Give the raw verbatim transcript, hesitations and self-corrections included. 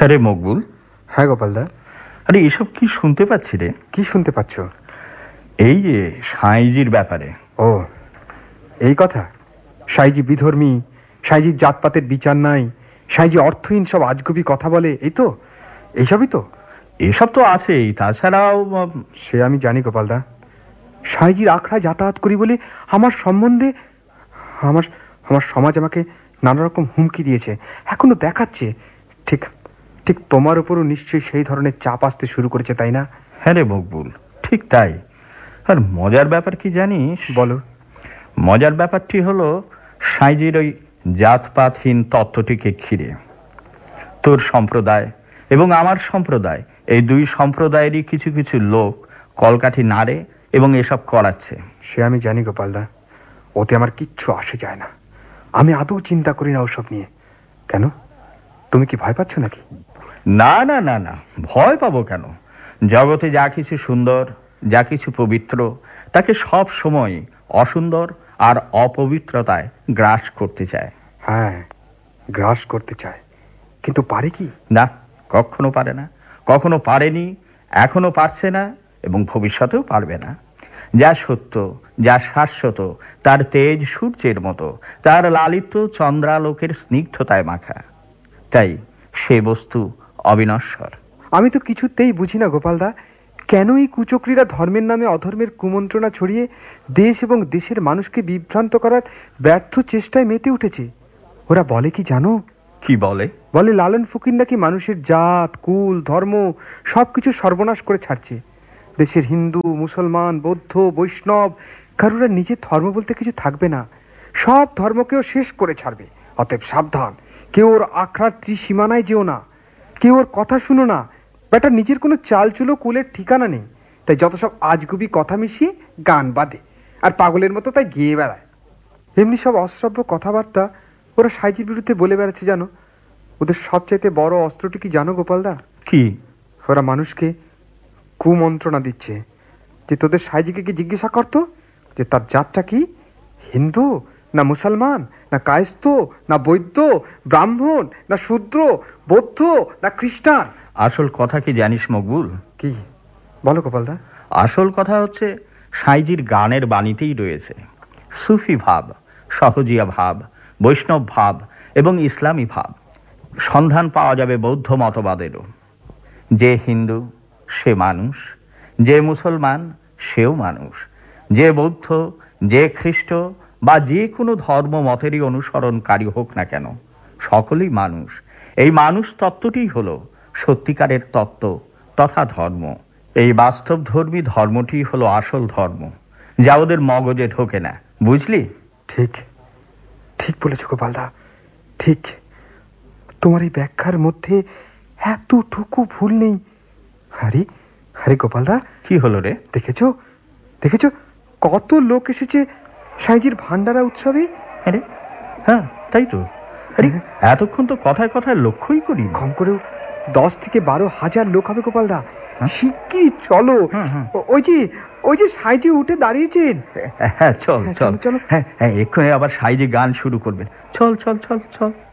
হ্যাঁ রে মকবুল। হ্যাঁ গোপালদা। আরে এসব কি শুনতে পাচ্ছি রে? কি শুনতে পাচ্ছ? এই যে সাঁইজির ব্যাপারে। ও এই কথা। সাঁইজি বিধর্মী, সাঁইজির জাতপাতের বিচার নাই, সাঁইজি অর্থহীন সব আজগুবি কথা বলে, এই তো এইসবই তো। এসব তো আছেই, তাছাড়াও সে আমি জানি গোপালদা। সাঁইজির আখড়ায় যাতায়াত করি বলে আমার সম্বন্ধে আমার আমার সমাজ আমাকে নানা রকম হুমকি দিয়েছে, এখনো দেখাচ্ছে। ঠিক ঠিক তোমার উপরও নিশ্চয়ই সেই ধরনের চাপ আসতে শুরু করেছে, তাই না? হ্যাঁ রে মকবুল, ঠিক তাই। আর মজার ব্যাপার কি জানিস? বলো। মজার ব্যাপারটি হলো সাঁইজির ওই জাতপাতহীন তত্ত্বটিকে ঘিরে তোর সম্প্রদায় এবং আমার সম্প্রদায়, এই দুই সম্প্রদায়েরই কিছু কিছু লোক কলকাঠি নাড়ে এবং এসব করাচ্ছে। সে আমি জানি গোপালদা, ওতে আমার কিচ্ছু আসে যায় না। আমি আদৌ চিন্তা করি না ওসব নিয়ে। কেন, তুমি কি ভয় পাচ্ছ নাকি? না না না না, ভয় পাবো কেন? জগতে যা কিছু সুন্দর, যা কিছু পবিত্র, তাকে সব সময় অসুন্দর আর অপবিত্রতায় গ্রাস করতে চায়। হ্যাঁ, গ্রাস করতে চায়, কিন্তু পারে কি? না, কখনো পারে না, কখনো পারেনি, এখনো পারছে না এবং ভবিষ্যতেও পারবে না। যা সত্য, যা শাশ্বত, তার তেজ সূর্যের মতো, তার লালিত্য চন্দ্রালোকের স্নিগ্ধতায় মাখা, তাই সে বস্তু অবিনশ্বর। আমি তো কিছুতেই বুঝি না গোপালদা, কেন এই কুচক্রীরা ধর্মের নামে অধর্মের কুমন্ত্রণা ছড়িয়ে দেশ এবং দেশের মানুষকে বিভ্রান্ত করার ব্যর্থ চেষ্টায় মেতে উঠেছে। ওরা বলে কি জানো? কি বলে? বলে লালন ফকির নাকি মানুষের জাত, কুল, ধর্ম সবকিছু সর্বনাশ করে ছাড়ছে। দেশের হিন্দু, মুসলমান, বৌদ্ধ, বৈষ্ণব কারোর নিজের ধর্ম বলতে কিছু থাকবে না, সব ধর্মকেও শেষ করে ছাড়বে। অতএব সাবধান, কেউ ওর আখড়ার ত্রিসীমানায় যেও না, কেউ ওর কথা শুনো না। বেটা নিজের কোনো চালচুলো কুলের ঠিকানা নেই, তাই যত সব আজগুবি কথা মিশিয়ে গান বাঁধে আর পাগলের মতো তাই গেয়ে বেড়ায়। এমনি সব অশ্রাব্য কথাবার্তা ওরা সাঁইজির বিরুদ্ধে বলে বেড়াচ্ছে জানো। ওদের সবচাইতে বড় অস্ত্রটি কি জানো গোপালদা? কি? ওরা মানুষকে কুমন্ত্রণা দিচ্ছে যে তোদের সাঁইজিকে কি জিজ্ঞাসা করতো যে তার জাতটা কি, হিন্দু না মুসলমান না কায়স্থ না বৈদ্য, ব্রাহ্মণ না শূদ্র, বৌদ্ধ না খ্রিস্টান। আসল কথা কি জানিস মকবুল? কি বলো গোপালদা? আসল কথা হচ্ছে সাঁইজির গানের বাণীতেই রয়েছে সুফি ভাব, সহজিয়া ভাব, বৈষ্ণব ভাব এবং ইসলামী ভাব। সন্ধান পাওয়া যাবে বৌদ্ধ মতবাদেরও। যে হিন্দু সে মানুষ, যে মুসলমান সেও মানুষ, যে বৌদ্ধ, যে খ্রিস্ট বা যে কোনো ধর্ম মতেরই অনুসরণকারী হোক না কেন, সকলেই মানুষ। এই মানুষ তত্ত্বটি হলো সত্যিকারের তত্ত্ব তথা ধর্ম। এই বাস্তব ধর্মী ধর্মটি হলো আসল ধর্ম, যা ওদের মগজে ঢোকে না, বুঝলি? ঠিক ঠিক বলেছ গোপালদা, ঠিক। তোমার এই ব্যাখ্যার মধ্যে এতটুকু ভুল নেই। আরে আরে গোপালদা, কি হলো রে? দেখেছো দেখেছো কত লোক এসেছে সাঁইজির ভান্ডারা উৎসবে? আরে হ্যাঁ, তাই তো। আরে এতক্ষণ তো কথায় কথায় লক্ষ্যই করি। কম করেও দশ থেকে বারো হাজার লোক হবে গোপালদা। শিগগিরই চলো। ওই যে ওই যে সাঁইজি উঠে দাঁড়িয়েছেন। হ্যাঁ চল চল চলো। হ্যাঁ হ্যাঁ, এক্ষুনি আবার সাঁইজি গান শুরু করবেন। চল চল চল চল।